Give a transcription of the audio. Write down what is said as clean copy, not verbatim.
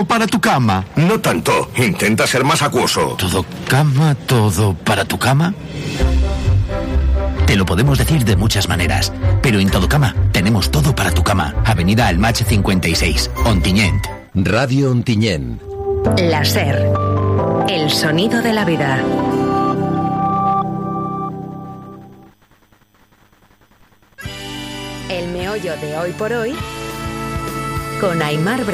para tu cama. No tanto. Intenta ser más acuoso. ¿Todo cama, todo para tu cama? Te lo podemos decir de muchas maneras, pero en Todo Cama tenemos todo para tu cama. Avenida Almach 56, Ontinyent. Radio Ontinyent. La SER. El sonido de la vida. El meollo de hoy por hoy con Aimar